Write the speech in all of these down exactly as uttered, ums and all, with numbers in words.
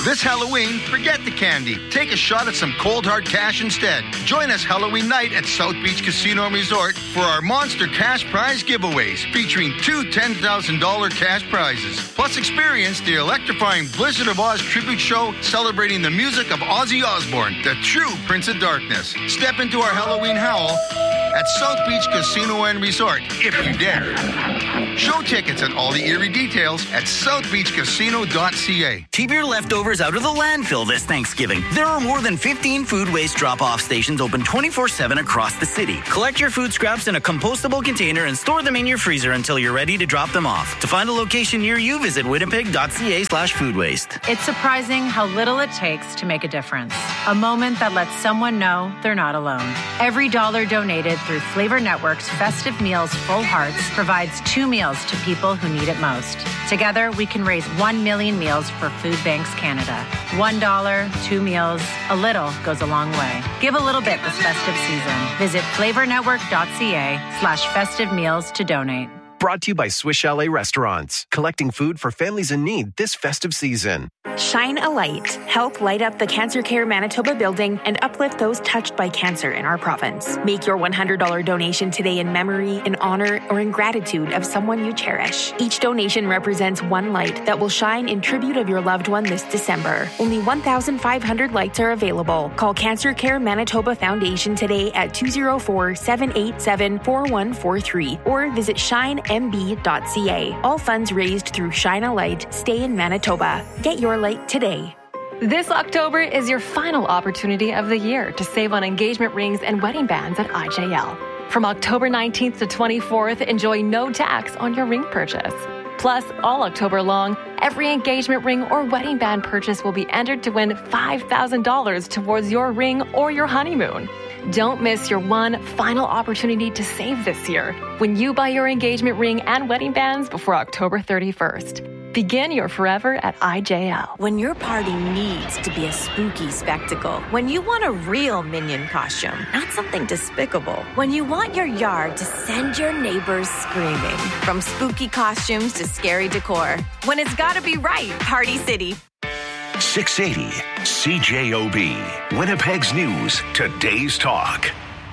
This Halloween, forget the candy. Take a shot at some cold hard cash instead. Join us Halloween night at South Beach Casino and Resort for our monster cash prize giveaways featuring two ten thousand dollars cash prizes. Plus experience the electrifying Blizzard of Oz tribute show celebrating the music of Ozzy Osbourne, the true Prince of Darkness. Step into our Halloween howl at South Beach Casino and Resort, if you dare. Show tickets and all the eerie details at south beach casino dot c a. Keep your leftovers out of the landfill this Thanksgiving. There are more than fifteen food waste drop-off stations open twenty-four seven across the city. Collect your food scraps in a compostable container and store them in your freezer until you're ready to drop them off. To find a location near you, visit winnipeg dot c a slash food waste. It's surprising how little it takes to make a difference. A moment that lets someone know they're not alone. Every dollar donated through Flavor Network's Festive Meals Full Hearts provides two meals to people who need it most. Together, we can raise one million meals for Food Banks Canada. One dollar, two meals, a little goes a long way. Give a little bit this festive season. Visit flavor network dot c a slash festive meals to donate. Brought to you by Swiss Chalet Restaurants, collecting food for families in need this festive season. Shine a light. Help light up the Cancer Care Manitoba building and uplift those touched by cancer in our province. Make your one hundred dollars donation today in memory, in honor, or in gratitude of someone you cherish. Each donation represents one light that will shine in tribute of your loved one this December. Only one thousand five hundred lights are available. Call Cancer Care Manitoba Foundation today at two oh four, seven eight seven, four one four three or visit shine m b dot c a. All funds raised through Shine a Light stay in Manitoba. Get your light today. This October is your final opportunity of the year to save on engagement rings and wedding bands at I J L. From October nineteenth to twenty-fourth, enjoy no tax on your ring purchase. Plus, all October long, every engagement ring or wedding band purchase will be entered to win five thousand dollars towards your ring or your honeymoon. Don't miss your one final opportunity to save this year when you buy your engagement ring and wedding bands before October thirty-first. Begin your forever at I J L. When your party needs to be a spooky spectacle, when you want a real Minion costume, not something despicable, when you want your yard to send your neighbors screaming, from spooky costumes to scary decor, when it's gotta be right, Party City. six eighty C J O B, Winnipeg's News, today's talk.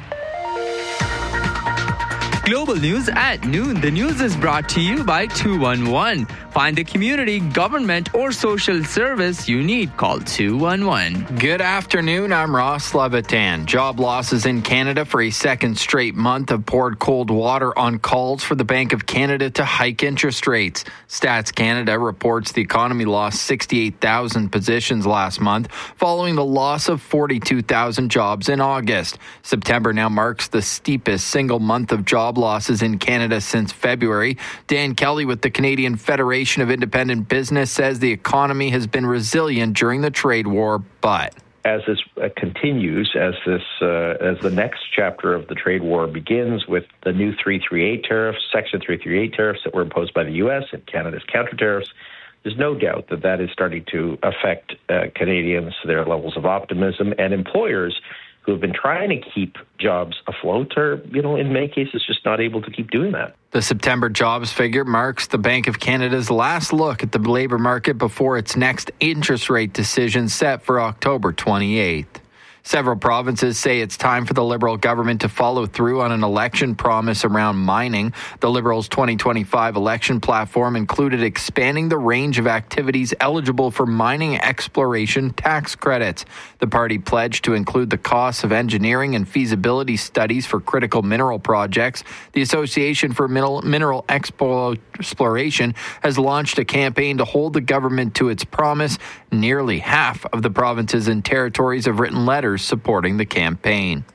Global News at noon. The news is brought to you by two one one. Find the community, government, or social service you need. Call two one one. Good afternoon. I'm Ross Levitan. Job losses in Canada for a second straight month have poured cold water on calls for the Bank of Canada to hike interest rates. Stats Canada reports the economy lost sixty-eight thousand positions last month, following the loss of forty-two thousand jobs in August. September now marks the steepest single month of job losses in Canada since February. Dan Kelly with the Canadian Federation of Independent Business says the economy has been resilient during the trade war, but as this uh, continues, as this uh, as the next chapter of the trade war begins with the new three thirty-eight tariffs, Section three thirty-eight tariffs that were imposed by the U S and Canada's counter tariffs, there's no doubt that that is starting to affect uh, Canadians, their levels of optimism, and employers who have been trying to keep jobs afloat are, you know, in many cases just not able to keep doing that. The September jobs figure marks the Bank of Canada's last look at the labour market before its next interest rate decision set for October twenty-eighth. Several provinces say it's time for the Liberal government to follow through on an election promise around mining. The Liberals' twenty twenty-five election platform included expanding the range of activities eligible for mining exploration tax credits. The party pledged to include the costs of engineering and feasibility studies for critical mineral projects. The Association for Mineral, Mineral Exploration has launched a campaign to hold the government to its promise. Nearly half of the provinces and territories have written letters supporting the campaign.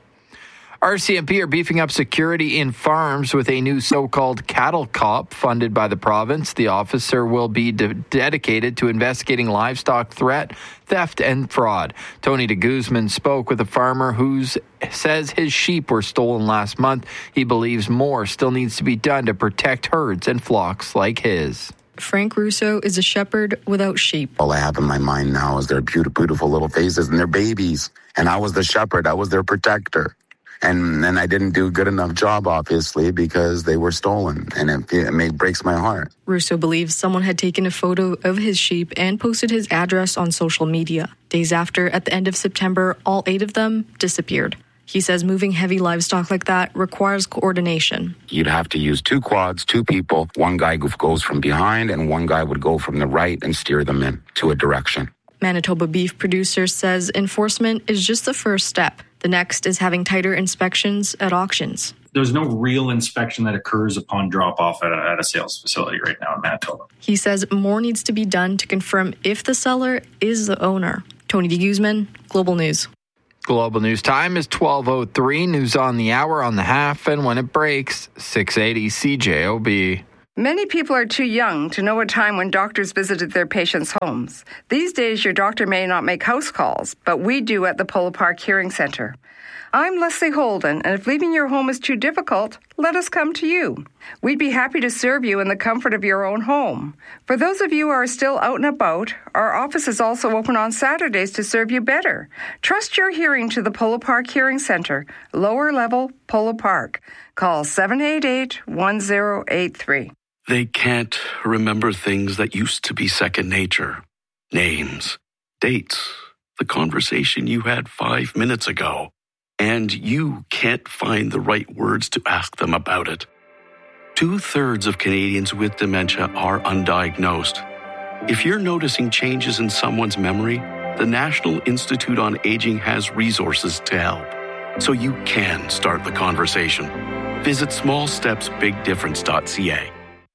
R C M P are beefing up security in farms with a new so-called cattle cop funded by the province. The officer will be de- dedicated to investigating livestock threat, theft, and fraud. Tony de Guzman spoke with a farmer who says his sheep were stolen last month. He believes more still needs to be done to protect herds and flocks like his. Frank Russo is a shepherd without sheep. All I have in my mind now is their beautiful, beautiful little faces and their babies. And I was the shepherd. I was their protector. And and I didn't do a good enough job, obviously, because they were stolen, and it, it made, breaks my heart. Russo believes someone had taken a photo of his sheep and posted his address on social media. Days after, at the end of September, all eight of them disappeared. He says moving heavy livestock like that requires coordination. You'd have to use two quads, two people. One guy goes from behind, and one guy would go from the right and steer them in to a direction. Manitoba beef producer says enforcement is just the first step. The next is having tighter inspections at auctions. There's no real inspection that occurs upon drop-off at a, at a sales facility right now in Manitoba. He says more needs to be done to confirm if the seller is the owner. Tony de Guzman, Global News. Global News time is twelve oh three. News on the hour, on the half, and when it breaks, six eighty C J O B. Many people are too young to know a time when doctors visited their patients' homes. These days, your doctor may not make house calls, but we do at the Polo Park Hearing Center. I'm Leslie Holden, and if leaving your home is too difficult, let us come to you. We'd be happy to serve you in the comfort of your own home. For those of you who are still out and about, our office is also open on Saturdays to serve you better. Trust your hearing to the Polo Park Hearing Center, lower level, Polo Park. Call seven eight eight, one zero eight three. They can't remember things that used to be second nature. Names, dates, the conversation you had five minutes ago. And you can't find the right words to ask them about it. Two-thirds of Canadians with dementia are undiagnosed. If you're noticing changes in someone's memory, the National Institute on Aging has resources to help, so you can start the conversation. Visit small steps big difference dot c a.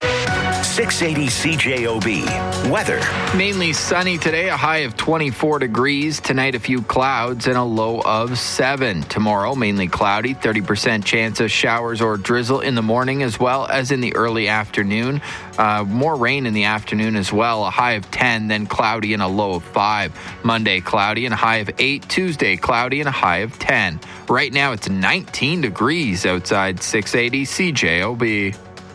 six eighty C J O B. Weather. Mainly sunny today, a high of twenty-four degrees. Tonight, a few clouds and a low of seven. Tomorrow, mainly cloudy, thirty percent chance of showers or drizzle in the morning as well as in the early afternoon. Uh, more rain in the afternoon as well, a high of ten, then cloudy and a low of five. Monday, cloudy and a high of eight. Tuesday, cloudy and a high of ten. Right now, it's nineteen degrees outside six eighty C J O B.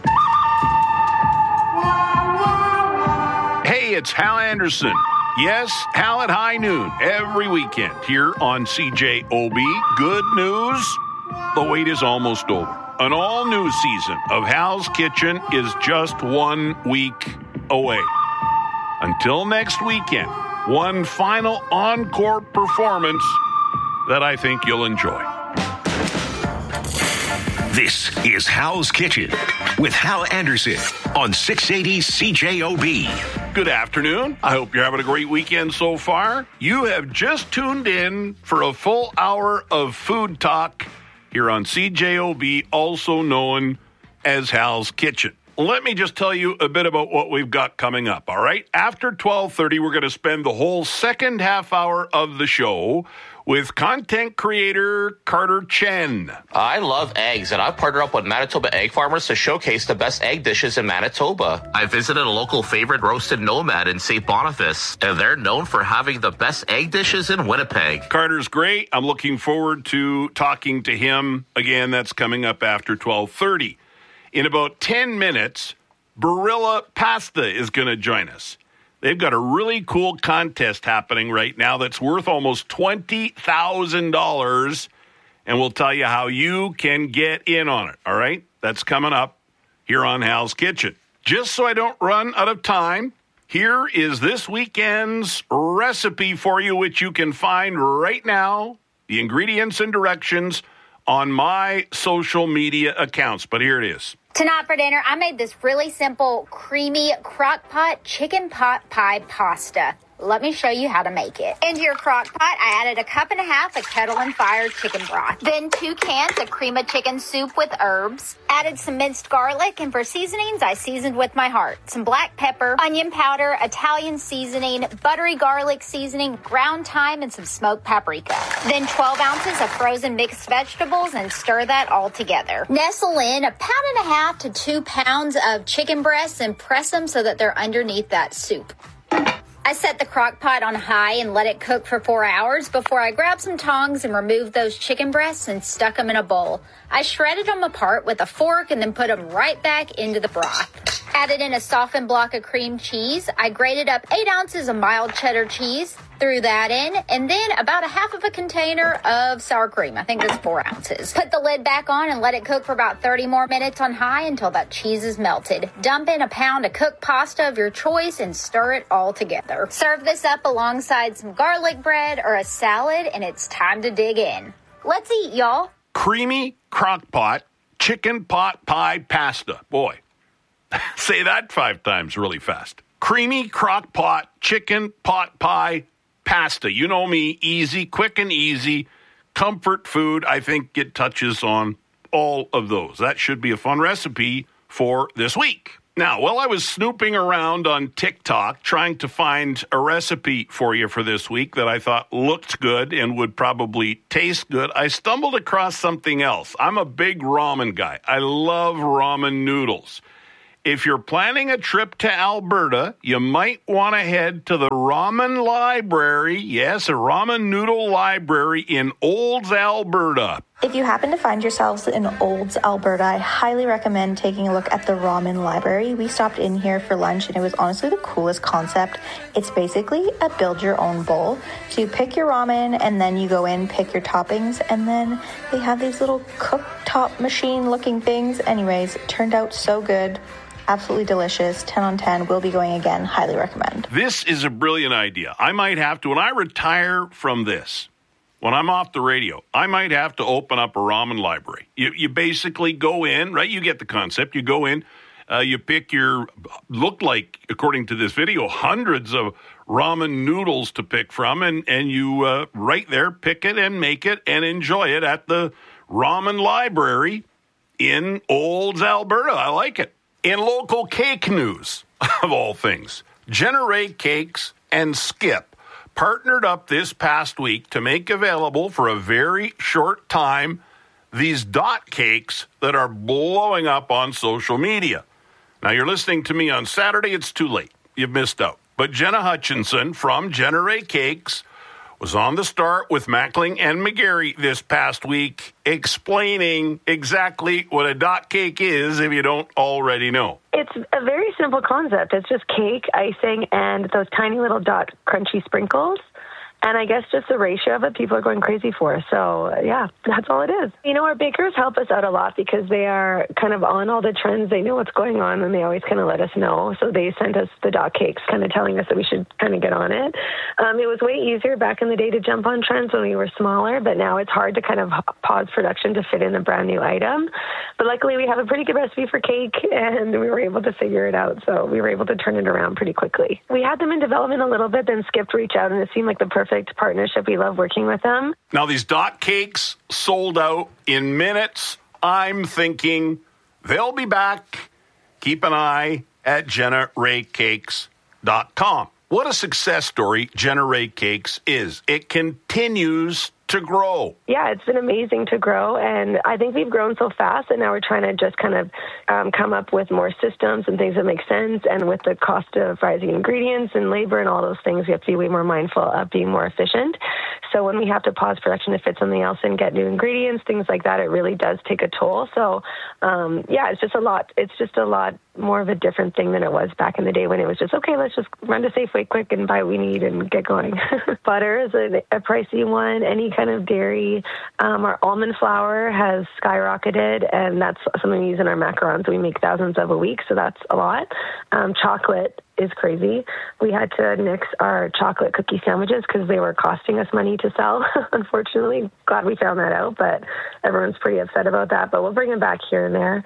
Hey, it's Hal Anderson. Yes, Hal at high noon every weekend here on C J O B. Good news, the wait is almost over. An all-new season of Hal's Kitchen is just one week away. Until next weekend, one final encore performance that I think you'll enjoy. This is Hal's Kitchen with Hal Anderson on six eighty C J O B. Good afternoon. I hope you're having a great weekend so far. You have just tuned in for a full hour of food talk here on C J O B, also known as Hal's Kitchen. Let me just tell you a bit about what we've got coming up, all right? After twelve thirty, we're going to spend the whole second half hour of the show with content creator Carter Chen. I love eggs, and I've partnered up with Manitoba egg farmers to showcase the best egg dishes in Manitoba. I visited a local favorite, Roasted Nomad in Saint Boniface, and they're known for having the best egg dishes in Winnipeg. Carter's great. I'm looking forward to talking to him. Again, that's coming up after twelve thirty. In about ten minutes, Barilla Pasta is going to join us. They've got a really cool contest happening right now that's worth almost twenty thousand dollars, and we'll tell you how you can get in on it, all right? That's coming up here on Hal's Kitchen. Just so I don't run out of time, here is this weekend's recipe for you, which you can find right now, the ingredients and directions on my social media accounts. But here it is. Tonight for dinner, I made this really simple, creamy crock pot chicken pot pie pasta. Let me show you how to make it. Into your crock pot, I added a cup and a half of kettle and fire chicken broth. Then two cans of cream of chicken soup with herbs. Added some minced garlic, and for seasonings, I seasoned with my heart. Some black pepper, onion powder, Italian seasoning, buttery garlic seasoning, ground thyme, and some smoked paprika. Then twelve ounces of frozen mixed vegetables, and stir that all together. Nestle in a pound and a half to two pounds of chicken breasts and press them so that they're underneath that soup. I set the crock pot on high and let it cook for four hours before I grabbed some tongs and removed those chicken breasts and stuck them in a bowl. I shredded them apart with a fork and then put them right back into the broth. Added in a softened block of cream cheese. I grated up eight ounces of mild cheddar cheese. Threw that in, and then about a half of a container of sour cream. I think that's four ounces. Put the lid back on and let it cook for about thirty more minutes on high until that cheese is melted. Dump in a pound of cooked pasta of your choice and stir it all together. Serve this up alongside some garlic bread or a salad, and it's time to dig in. Let's eat, y'all. Creamy crock pot chicken pot pie pasta. Boy, say that five times really fast. Creamy crock pot chicken pot pie pasta. You know me, easy, quick and easy. Comfort food. I think it touches on all of those. That should be a fun recipe for this week. Now, while I was snooping around on TikTok trying to find a recipe for you for this week that I thought looked good and would probably taste good, I stumbled across something else. I'm a big ramen guy. I love ramen noodles. If you're planning a trip to Alberta, you might want to head to the Ramen Library. Yes, a ramen noodle library in Olds, Alberta. If you happen to find yourselves in Olds, Alberta, I highly recommend taking a look at the Ramen Library. We stopped in here for lunch, and it was honestly the coolest concept. It's basically a build-your-own bowl. So you pick your ramen, and then you go in, pick your toppings, and then they have these little cooktop machine-looking things. Anyways, it turned out so good. Absolutely delicious. ten on ten. We'll be going again. Highly recommend. This is a brilliant idea. I might have to, when I retire from this, when I'm off the radio, I might have to open up a ramen library. You, you basically go in, right? You get the concept. You go in, uh, you pick your, look like, according to this video, hundreds of ramen noodles to pick from, and, and you uh, right there pick it and make it and enjoy it at the Ramen Library in Olds, Alberta. I like it. In local cake news, of all things, Generate Cakes and Skip partnered up this past week to make available for a very short time these dot cakes that are blowing up on social media. Now, you're listening to me on Saturday. It's too late. You've missed out. But Jenna Hutchinson from Generate Cakes was on the start with Mackling and McGarry this past week, explaining exactly what a dot cake is if you don't already know. It's a very simple concept. It's just cake, icing, and those tiny little dot crunchy sprinkles. And I guess just the ratio of it, people are going crazy for. So, uh, yeah, that's all it is. You know, our bakers help us out a lot because they are kind of on all the trends. They know what's going on, and they always kind of let us know. So they sent us the dot cakes, kind of telling us that we should kind of get on it. Um, it was way easier back in the day to jump on trends when we were smaller, but now it's hard to kind of pause production to fit in a brand new item. But luckily, we have a pretty good recipe for cake, and we were able to figure it out. So we were able to turn it around pretty quickly. We had them in development a little bit, then Skip reached out, and it seemed like the perfect partnership. We love working with them. Now, these dot cakes sold out in minutes. I'm thinking they'll be back. Keep an eye at Jenna Ray Cakes dot com. What a success story Generate Cakes is. It continues to grow. Yeah, it's been amazing to grow, and I think we've grown so fast that now we're trying to just kind of um, come up with more systems and things that make sense, and with the cost of rising ingredients and labor and all those things, we have to be way more mindful of being more efficient. So when we have to pause production to fit something else and get new ingredients, things like that, it really does take a toll. So um, yeah, it's just a lot. It's just a lot more of a different thing than it was back in the day when it was just, okay, let's just run to Safeway quick and buy what we need and get going. Butter is a, a pricey one. Any kind of dairy. Um, our almond flour has skyrocketed, and that's something we use in our macarons. We make thousands of a week, so that's a lot. Um, chocolate is crazy. We had to nix our chocolate cookie sandwiches because they were costing us money to sell. Unfortunately, glad we found that out, but everyone's pretty upset about that. But we'll bring them back here and there.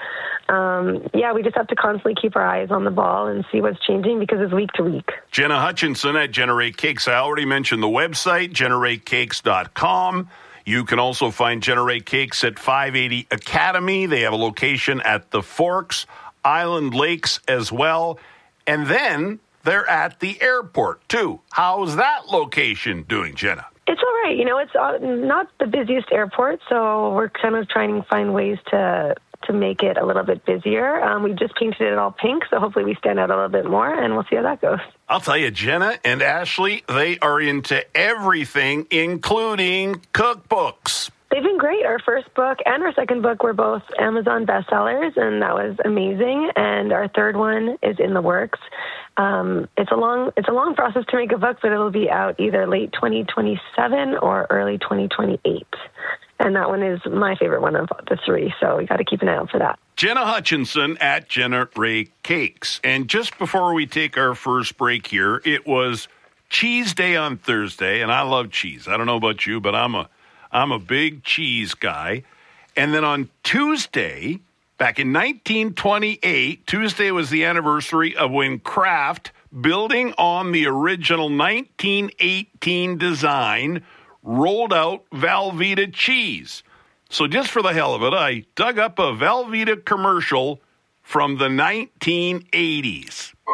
Um, yeah, we just have to constantly keep our eyes on the ball and see what's changing because it's week to week. Jenna Hutchinson at Generate Cakes. I already mentioned the website, Generate Cakes dot com. You can also find Generate Cakes at five eighty Academy. They have a location at the Forks, Island Lakes as well. And then they're at the airport, too. How's that location doing, Jenna? It's all right. You know, it's not the busiest airport, so we're kind of trying to find ways to to make it a little bit busier. Um, we just painted it all pink, so hopefully we stand out a little bit more, and we'll see how that goes. I'll tell you, Jenna and Ashley, they are into everything, including cookbooks. They've been great. Our first book and our second book were both Amazon bestsellers, and that was amazing. And our third one is in the works. Um, it's a long it's a long process to make a book, but it'll be out either late twenty twenty-seven or early twenty twenty-eight. And that one is my favorite one of the three, so we got to keep an eye out for that. Jenna Hutchinson at Jenna Ray Cakes. And just before we take our first break here, it was Cheese Day on Thursday, and I love cheese. I don't know about you, but I'm a I'm a big cheese guy. And then on Tuesday, back in nineteen twenty-eight, Tuesday was the anniversary of when Kraft, building on the original nineteen eighteen design, rolled out Velveeta cheese. So just for the hell of it, I dug up a Velveeta commercial from the nineteen eighties.